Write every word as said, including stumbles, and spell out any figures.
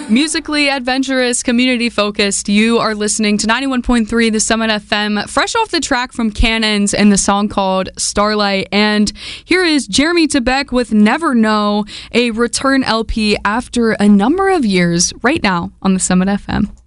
Musically adventurous, community-focused, you are listening to ninety-one point three The Summit F M, fresh off the track from Cannons and the song called Starlight. And here is Jeremy Tebec with Never Know, a return L P after a number of years, right now on The Summit F M.